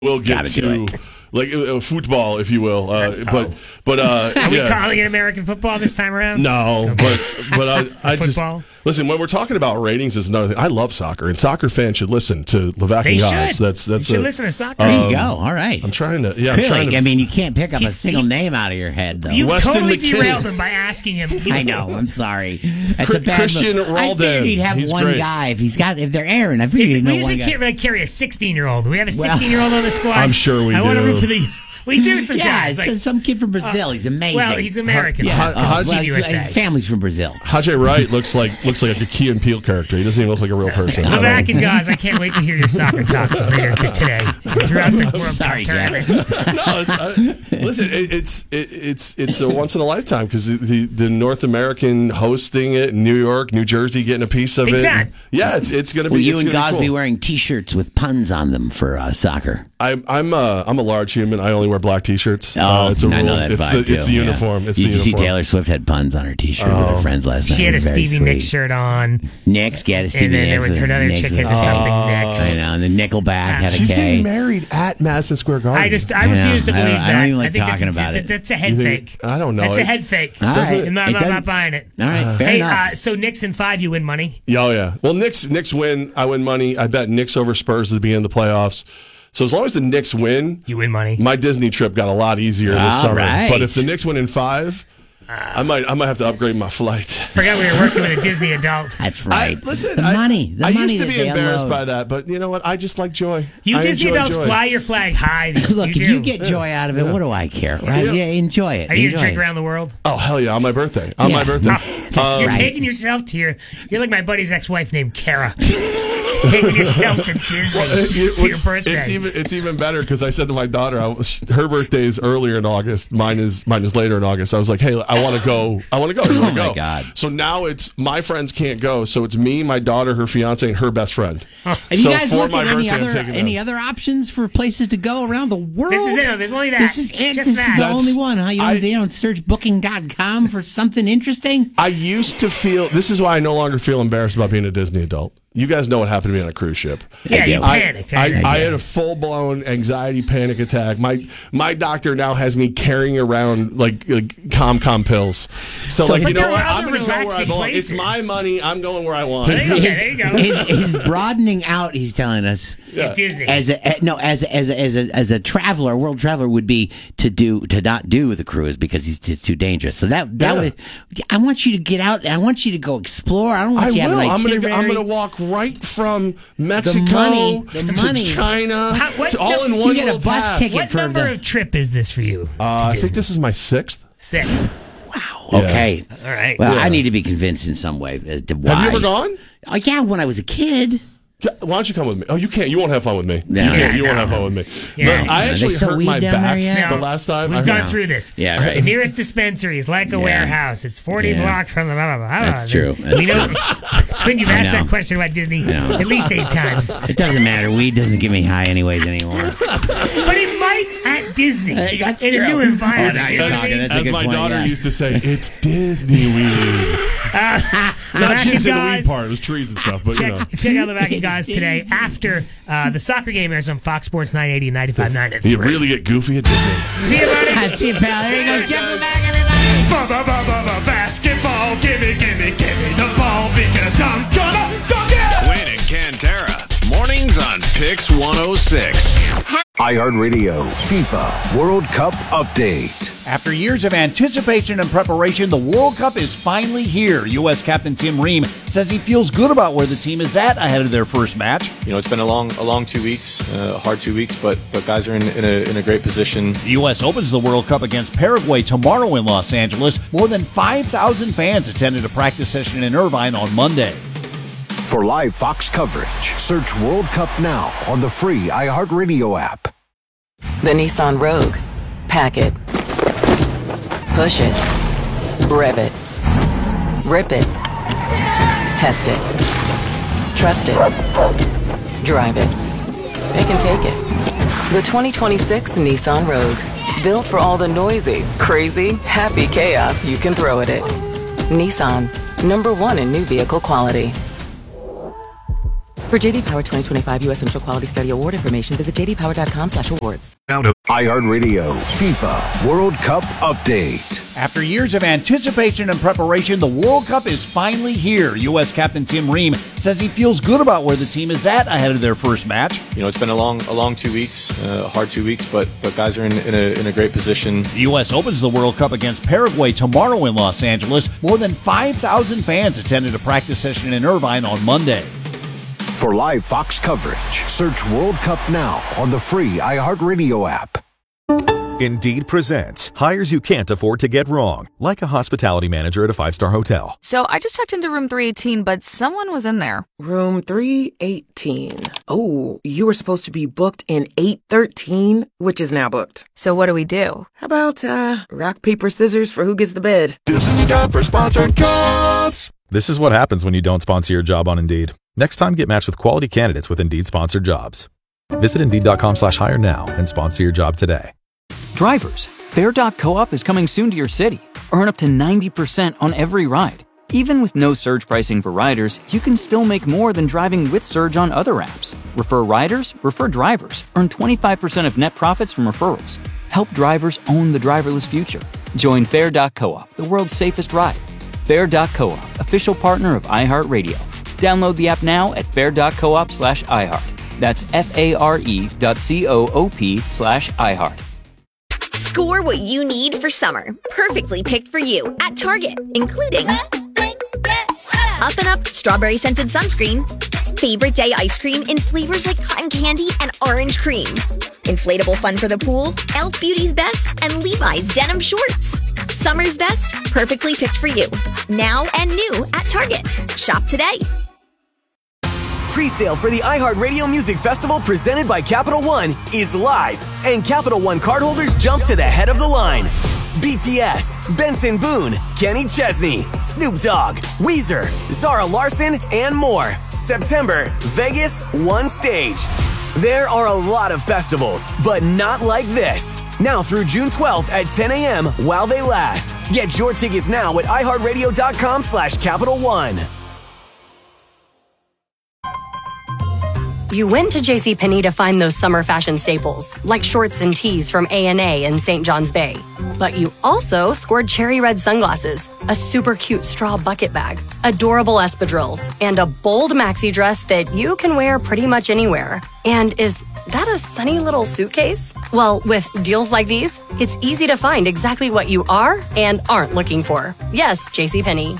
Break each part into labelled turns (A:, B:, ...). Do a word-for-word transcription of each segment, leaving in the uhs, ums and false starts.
A: We'll get to like uh, football, if you will. Uh, oh. But but uh,
B: are we
A: yeah.
B: calling it American football this time around?
A: No, okay. but but I, I just listen when we're talking about ratings. Is another thing. I love soccer, and soccer fans should listen to Levac and Guys. That's that's.
B: You should
A: a,
B: listen to soccer.
C: Um, there you go.
B: Um,
C: All right.
A: I'm trying to. Yeah,
C: Clearly,
A: I'm trying to,
C: I mean, you can't pick up
B: He's,
C: a single
B: he,
C: name out of your head, though.
B: You
A: Weston
B: totally
A: McKinney.
B: derailed him by asking him.
C: I know. I'm sorry. That's a bad
A: Christian
C: move. I
A: Roldan.
C: figured he'd have
A: He's
C: one
A: great.
C: guy if he's got if they're Aaron. I figured
B: Is,
C: he'd
B: we
C: know
B: usually
C: one guy.
B: can't carry a sixteen-year-old. Do we have a sixteen-year-old on the squad?
A: I'm sure we
B: I
A: do.
B: want to root for the. We do sometimes.
C: Yeah, it's
B: like,
C: some kid from Brazil.
B: uh,
C: He's amazing.
B: Well, he's American.
C: Yeah,
A: Ha-
C: uh,
A: Haji-
C: well,
B: U S A.
C: his family's from Brazil.
A: Haji Wright looks like looks like a Key and Peele character. He doesn't even look like a real person.
B: Levac and Guys, I can't wait to hear your soccer talk later today throughout the World
C: Sorry,
B: Cup tournament.
A: no, it's, I, listen, it, it's it, it's it's a once in a lifetime because the the North American hosting it, New York, New Jersey getting a piece of
B: Big
A: it.
B: time.
A: Yeah, it's it's going to be.
C: Will you
A: it's
C: and
A: gonna
C: Gos
A: be
C: be
A: cool.
C: wearing T-shirts with puns on them for uh, soccer?
A: I'm I'm a I'm a large human. I only wear black T-shirts.
C: Oh,
A: uh, it's a
C: I
A: rule.
C: know that
A: it's
C: vibe
A: the, it's the
C: too, yeah.
A: uniform. It's
C: you
A: the
C: see
A: uniform.
C: Taylor Swift had puns on her T-shirt with
A: Oh.
C: her friends last night.
B: She had
C: It
B: a
C: was very
B: Stevie
C: sweet.
B: Nicks shirt on.
C: Nicks, yeah, Stevie
B: And then there
C: Nicks
B: was her
C: with-
B: another
C: Nicks
B: chick
C: with-
B: had to something Nicks.
C: I know, and the Nickelback had a
A: She's
C: K.
A: getting married at Madison Square Garden.
B: I just, I
C: I know.
B: refuse to
C: I don't-
B: believe
C: I
B: that.
C: don't even like
B: I think
C: talking
B: it's,
C: about
B: it's,
C: it.
B: That's a head
A: You think-
B: fake.
A: I don't know.
B: That's
A: It-
B: a head fake.
C: All right.
B: I'm, not,
C: It
B: I'm not
C: doesn't-
B: buying it.
C: All right, fair
B: hey,
C: enough.
B: uh, so Knicks in five, you win money.
A: Yeah, oh yeah. Well, Knicks Knicks win. I win money. I bet Knicks over Spurs at the beginning of the playoffs. So as long as the Knicks win,
B: You win money.
A: my Disney trip got a lot easier this
C: All
A: summer.
C: right.
A: But if the Knicks win in five, I might I might have to upgrade my flight.
B: Forgot we were working with a Disney adult.
C: That's right.
A: I, listen,
C: the
A: I,
C: money. The
A: I
C: money
A: used to
C: that
A: be
C: they
A: embarrassed
C: unload.
A: by that, but you know what? I just like joy.
B: You
A: I
B: Disney
A: enjoy
B: adults
A: joy.
B: fly your flag high.
C: Look,
B: you
C: if
B: do.
C: you get joy out of it, what do I care, right?
A: Yeah.
C: Yeah, enjoy it.
B: Are you
C: enjoy
B: gonna drink
C: it.
B: around the world?
A: Oh hell yeah! On my birthday. On
C: Yeah.
A: my birthday.
B: Oh, you're
C: right.
B: taking yourself to your. You're like my buddy's ex-wife named Kara. Taking yourself to Disney
A: It-
B: for your
A: it's,
B: birthday.
A: it's even it's even better because I said to my daughter, I was, her birthday is earlier in August. Mine is mine is later in August. I was like, hey, I want to go. I want to go. You want
C: Oh,
A: to
C: my
A: go?
C: God.
A: So now it's my friends can't go. So it's me, my daughter, her fiance, and her best friend.
C: Have
A: so
C: you guys
A: for
C: looked
A: my
C: at any
A: birthday, I'm
C: other
A: taking
C: any
A: them.
C: other options for places to go around the world?
B: This is it. No, there's only that.
C: This is it.
B: Just
C: this
B: that.
C: is the
A: That's-
C: only one. Huh? You don't,
A: I-
C: they don't search booking dot com for something interesting?
A: I used to feel. This is why I no longer feel embarrassed about being a Disney adult. You guys know what happened to me on a cruise ship.
B: Yeah, you
A: I,
B: panicked.
A: I,
B: I-
A: I had a full blown anxiety panic attack. My my doctor now has me carrying around like, like ComCom pills. So,
C: So-
A: like
B: But
A: you know
B: there
A: what?
B: are
A: I'm
B: other
A: going to go where I
B: relaxing
A: belong. It's
B: places.
A: my money. I'm going where I want.
B: There you go,
C: his,
B: there you go.
C: his, his broadening out, he's telling us,
B: It's Disney.
C: as a no, as a, as a, as a as a traveler, world traveler would be to do to not do the cruise because he's it's too dangerous. So that that
A: Yeah.
C: would, I want you to get out. I want you to go explore. I don't want
A: I
C: you to have
A: will.
C: an
A: I'm going to
C: itinerary.
A: I'm going to walk right from Mexico
C: money, the
A: to
C: money.
A: China
B: How- what-
A: to all in
B: no,
A: one
C: you get a
A: little
C: bus
A: path.
C: ticket.
B: what
C: for
B: number
C: the-
B: of trip is this for you?
A: Uh,
B: to
A: I think
B: Disney?
A: this is my sixth.
B: Six.
C: Wow. Okay.
B: All right.
C: Well,
A: Yeah.
C: I need to be convinced in some way. uh, to why.
A: Have you ever gone?
C: Oh, yeah, when I was a kid.
A: Why don't you come with me? Oh, you can't. You won't have fun with me.
C: No.
A: you can't.
B: Yeah,
A: You won't
B: no.
A: have fun with me.
B: Yeah.
A: But I
C: Are they
A: actually
C: still
A: hurt
C: weed
A: my
C: down there
A: back
C: yet?
A: the
B: No.
A: last time.
B: We've
A: I
B: gone
A: hurt-
B: through this.
C: Yeah, right.
B: The nearest dispensary is like a
C: Yeah.
B: warehouse. It's forty
C: Yeah.
B: blocks from the blah, blah, blah.
C: That's true. That's
B: We know, Quinn, you've
C: I
B: asked
C: know.
B: that question about Disney
C: No.
B: at least eight times.
C: It doesn't matter. Weed doesn't get me high anyways anymore.
B: But it might at Disney.
C: Hey, that's
B: in a
C: true.
B: new environment.
C: Oh, now
B: You
C: you're
B: know what I
C: talking.
B: mean?
C: That's a
A: As
C: good
A: my
C: point,
A: daughter
C: yeah.
A: used to say, it's Disney weed.
B: Uh,
A: Not she didn't say the weed
B: guys,
A: part. It was trees and stuff, but you know.
B: check, check out the back of guys today after uh, the soccer game airs on Fox Sports nine eighty and ninety-five point nine.
A: You really get goofy at Disney.
B: See you, buddy.
C: That's it, pal. There you go. Check the back, everybody.
D: Basketball, gimme, gimme, gimme the ball because I'm gonna dunk it!
E: Quinn and Cantera. Mornings on Pix one oh six.
F: iHeartRadio FIFA World Cup Update.
G: After years of anticipation and preparation, the World Cup is finally here. U S captain Tim Ream says he feels good about where the team is at ahead of their first match.
H: You know, it's been a long, a long two weeks, uh, hard two weeks, but but guys are in, in a in a great position.
G: The U S opens the World Cup against Paraguay tomorrow in Los Angeles. More than five thousand fans attended a practice session in Irvine on Monday.
F: For live Fox coverage, search World Cup now on the free iHeartRadio app.
I: The Nissan Rogue. Pack it. Push it. Rev it. Rip it. Test it. Trust it. Drive it. It can take it. The twenty twenty-six Nissan Rogue. Built for all the noisy, crazy, happy chaos you can throw at it. Nissan. Number one in new vehicle quality. For J D Power twenty twenty-five U S Central Quality Study Award information, visit j d power dot com slash awards.
F: iHeartRadio FIFA World Cup Update.
G: After years of anticipation and preparation, the World Cup is finally here. U S captain Tim Ream says he feels good about where the team is at ahead of their first match.
H: You know, it's been a long, a long two weeks, uh, hard two weeks, but but guys are in, in a in a great position.
G: The U S opens the World Cup against Paraguay tomorrow in Los Angeles. More than five thousand fans attended a practice session in Irvine on Monday.
F: For live Fox coverage, search World Cup now on the free iHeartRadio app.
J: Indeed presents hires you can't afford to get wrong, like a hospitality manager at a five-star hotel.
K: So I just checked into room three eighteen, but someone was in there.
L: Room three eighteen. Oh, you were supposed to be booked in eight thirteen, which is now booked.
K: So what do we do?
L: How about uh, rock, paper, scissors for who gets the bed?
J: This is the time for sponsored jobs. This is what happens when you don't sponsor your job on Indeed. Next time, get matched with quality candidates with Indeed sponsored jobs. Visit Indeed.com slash hire now and sponsor your job today.
M: Drivers, Fair dot Co-op is coming soon to your city. Earn up to ninety percent on every ride. Even with no surge pricing for riders, you can still make more than driving with surge on other apps. Refer riders, refer drivers. Earn twenty-five percent of net profits from referrals. Help drivers own the driverless future. Join Fair dot Co-op, the world's safest ride. Fair dot Co-op, official partner of iHeartRadio. Download the app now at fair.coop slash iHeart. That's F-A-R-E dot C-O-O-P slash iHeart.
N: Score what you need for summer. Perfectly picked for you at Target, including Up and Up Strawberry Scented Sunscreen, Favorite Day Ice Cream in flavors like cotton candy and orange cream, Inflatable Fun for the Pool, e l f Beauty's Best, and Levi's Denim Shorts. Summer's best, perfectly picked for you. Now and new at Target. Shop today.
O: Pre-sale for the iHeartRadio Music Festival presented by Capital One is live, and Capital One cardholders jump to the head of the line. B T S, Benson Boone, Kenny Chesney, Snoop Dogg, Weezer, Zara Larson, and more. September, Vegas, one stage. There are a lot of festivals, but not like this. Now through June twelfth at ten a.m. while they last. Get your tickets now at iHeartRadio.com slash Capital One.
P: You went to JCPenney to find those summer fashion staples, like shorts and tees from A and A in Saint John's Bay. But you also scored cherry red sunglasses, a super cute straw bucket bag, adorable espadrilles, and a bold maxi dress that you can wear pretty much anywhere. And is that a sunny little suitcase? Well, with deals like these, it's easy to find exactly what you are and aren't looking for. Yes, JCPenney.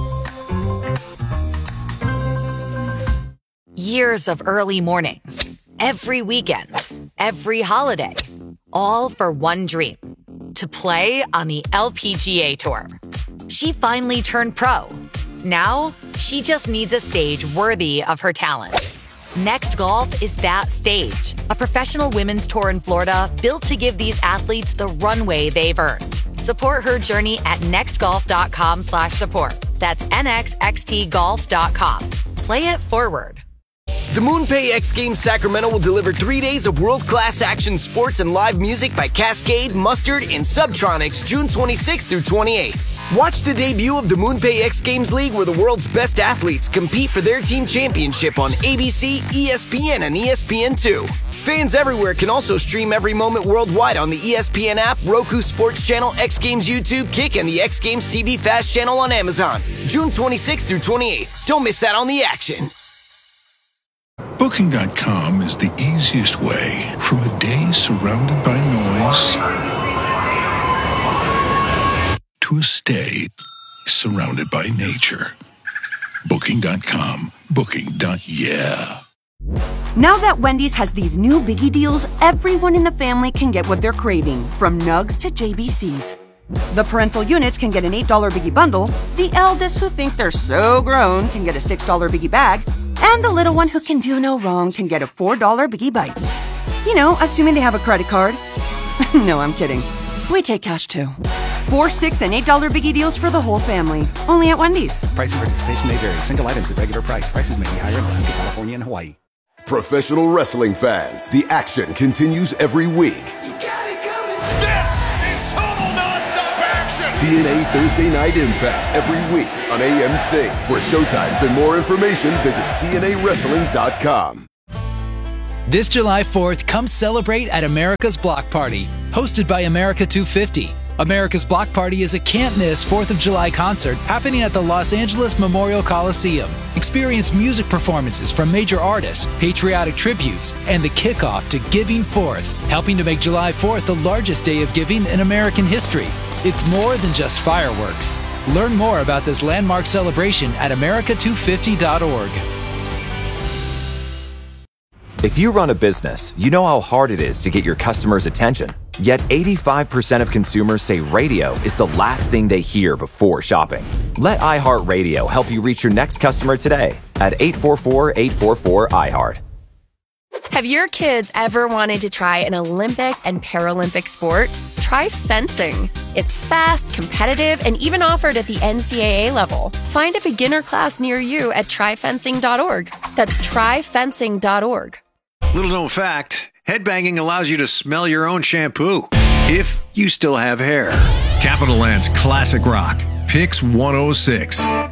K: Years of early mornings, every weekend, every holiday, all for one dream, to play on the L P G A Tour. She finally turned pro. Now, she just needs a stage worthy of her talent. Next Golf is that stage, a professional women's tour in Florida built to give these athletes the runway they've earned. Support her journey at nextgolf.com slash support. That's N X X T golf dot com. Play it forward.
O: The MoonPay X Games Sacramento will deliver three days of world-class action sports and live music by Cascade, Mustard, and Subtronics June twenty-sixth through twenty-eighth. Watch the debut of the MoonPay X Games League, where the world's best athletes compete for their team championship on A B C, E S P N, and E S P N two. Fans everywhere can also stream every moment worldwide on the E S P N app, Roku Sports Channel, X Games YouTube, Kick, and the X Games T V Fast Channel on Amazon. June twenty-sixth through twenty-eighth. Don't miss out on the action.
Q: Booking dot com is the easiest way from a day surrounded by noise to a stay surrounded by nature. Booking dot com. Booking. Yeah.
R: Now that Wendy's has these new biggie deals, everyone in the family can get what they're craving, from nugs to J B Cs. The parental units can get an eight dollar biggie bundle, the eldest who think they're so grown can get a six dollar biggie bag, and the little one who can do no wrong can get a four dollar Biggie Bites. You know, assuming they have a credit card. No, I'm kidding. We take cash too. Four, six, and eight dollar Biggie deals for the whole family. Only at Wendy's.
S: Price and participation may vary. Single items at regular price. Prices may be higher in Alaska, California, and Hawaii.
T: Professional wrestling fans, the action continues every week.
D: This is total non-stop action.
T: T N A Thursday Night Impact every week on A M C. For showtimes and more information, visit T N A wrestling dot com.
U: This July fourth, come celebrate at America's Block Party, hosted by America two fifty. America's Block Party is a can't-miss fourth of July concert happening at the Los Angeles Memorial Coliseum. Experience music performances from major artists, patriotic tributes, and the kickoff to Giving Fourth, helping to make July fourth the largest day of giving in American history. It's more than just fireworks. Learn more about this landmark celebration at America two fifty dot org.
V: If you run a business, you know how hard it is to get your customers' attention. Yet eighty-five percent of consumers say radio is the last thing they hear before shopping. Let iHeartRadio help you reach your next customer today at eight four four, eight four four, I heart.
W: Have your kids ever wanted to try an Olympic and Paralympic sport? Try fencing. It's fast, competitive, and even offered at the N C double A level. Find a beginner class near you at try fencing dot org. That's try fencing dot org.
X: Little known fact, headbanging allows you to smell your own shampoo, if you still have hair. Capital Land's Classic Rock, Picks one oh six.